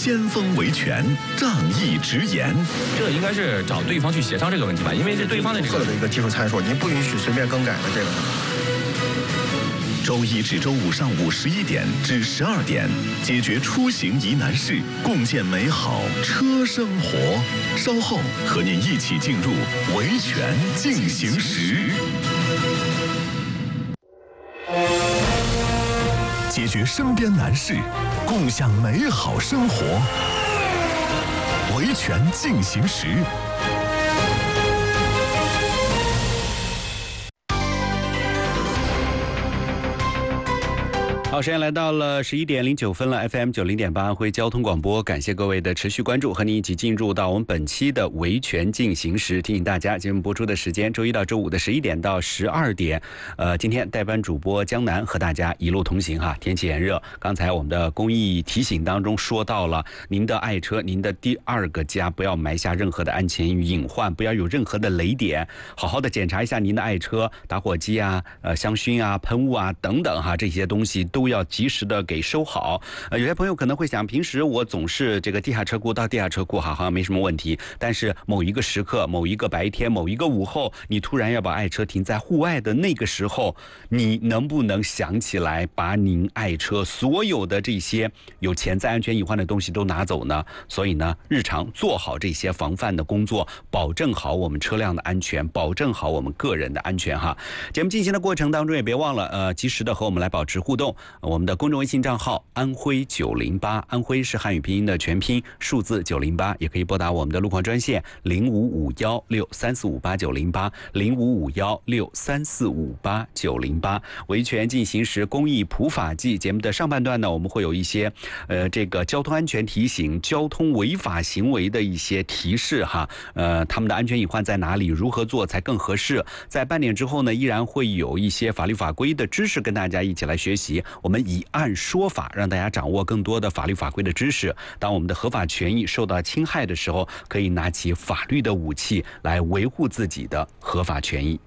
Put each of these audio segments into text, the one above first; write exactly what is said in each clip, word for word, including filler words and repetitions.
先锋维权，仗义直言。 这应该是找对方去协商这个问题吧，因为这对方的这个的一个技术参数，您不允许随便更改的这个。 周一至周五上午十一点至十二点，解决出行疑难事，共建美好车生活。稍后和您一起进入维权进行时，解决身边难事，共享美好生活。维权进行时。 好，时间来到了十一点零九分了 ，F M 九零点八安徽交通广播，感谢各位的持续关注，和您一起进入到我们本期的维权进行时。提醒大家，节目播出的时间周一到周五的十一点到十二点。呃，今天代班主播江南和大家一路同行哈。天气炎热，刚才我们的公益提醒当中说到了，您的爱车，您的第二个家，不要埋下任何的安全隐患，不要有任何的雷点，好好的检查一下您的爱车，打火机啊、呃香薰啊、喷雾啊等等哈，这些东西都。都要及时的给收好。呃，有些朋友可能会想，平时我总是这个地下车库到地下车库，好像没什么问题。但是某一个时刻、某一个白天、某一个午后，你突然要把爱车停在户外的那个时候，你能不能想起来把您爱车所有的这些有潜在安全隐患的东西都拿走呢？所以呢，日常做好这些防范的工作，保证好我们车辆的安全，保证好我们个人的安全哈。节目进行的过程当中，也别忘了呃，及时的和我们来保持互动。我们的公众微信账号安徽九零八，安徽是汉语拼音的全拼，数字九零八，也可以拨打我们的路况专线零五五幺六三四五八九零八零五五幺六三四五八九零八。维权进行时公益普法纪节目的上半段呢，我们会有一些呃这个交通安全提醒、交通违法行为的一些提示哈，呃他们的安全隐患在哪里，如何做才更合适。在半点之后呢，依然会有一些法律法规的知识跟大家一起来学习。我们以案说法，让大家掌握更多的法律法规的知识。当我们的合法权益受到侵害的时候，可以拿起法律的武器来维护自己的合法权益。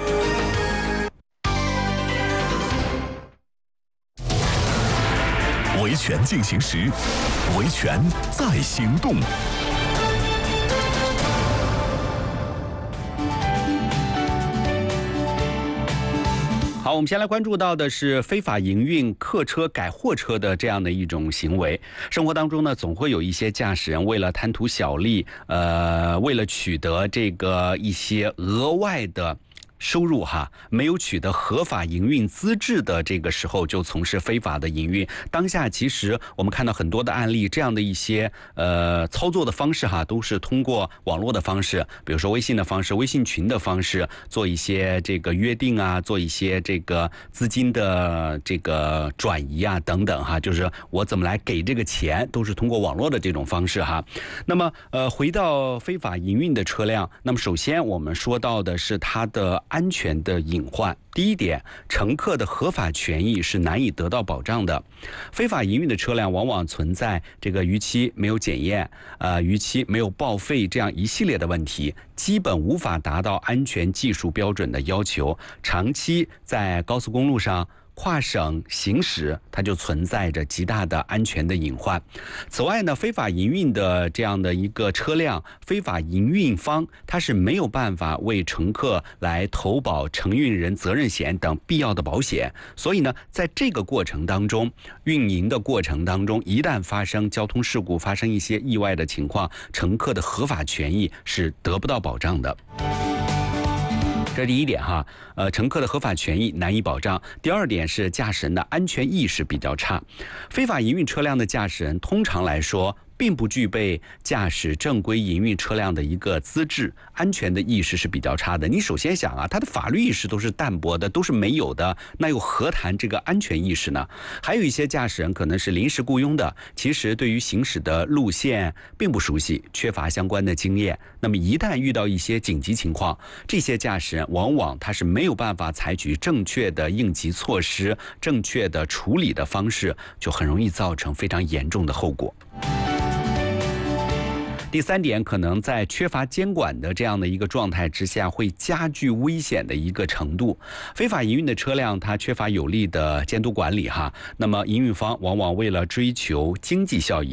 维权进行时，维权在行动。 好，我们先来关注到的是非法营运客车改货车的这样的一种行为。生活当中呢，总会有一些驾驶人为了贪图小利，呃，为了取得这个一些额外的收入哈，没有取得合法营运资质的这个时候就从事非法的营运。当下其实我们看到很多的案例，这样的一些呃操作的方式哈，都是通过网络的方式，比如说微信的方式、微信群的方式，做一些这个约定啊，做一些这个资金的这个转移啊等等哈，就是我怎么来给这个钱，都是通过网络的这种方式哈。那么呃，回到非法营运的车辆，那么首先我们说到的是它的安全的隐患。第一点，乘客的合法权益是难以得到保障的。非法营运的车辆往往存在这个逾期没有检验、呃逾期没有报废这样一系列的问题，基本无法达到安全技术标准的要求，长期在高速公路上跨省行驶，它就存在着极大的安全的隐患。此外呢，非法营运的这样的一个车辆，非法营运方它是没有办法为乘客来投保承运人责任险等必要的保险，所以呢，在这个过程当中，运营的过程当中，一旦发生交通事故，发生一些意外的情况，乘客的合法权益是得不到保障的。这是第一点哈，呃，乘客的合法权益难以保障。第二点是驾驶人的安全意识比较差，非法营运车辆的驾驶人通常来说并不具备驾驶正规营运车辆的一个资质，安全的意识是比较差的。你首先想啊，他的法律意识都是淡薄的，都是没有的，那又何谈这个安全意识呢？还有一些驾驶人可能是临时雇佣的，其实对于行驶的路线并不熟悉，缺乏相关的经验。那么一旦遇到一些紧急情况，这些驾驶人往往他是没有办法采取正确的应急措施、正确的处理的方式，就很容易造成非常严重的后果。第三点，可能在缺乏监管的这样的一个状态之下，会加剧危险的一个程度。非法营运的车辆，它缺乏有力的监督管理哈，那么营运方往往为了追求经济效益，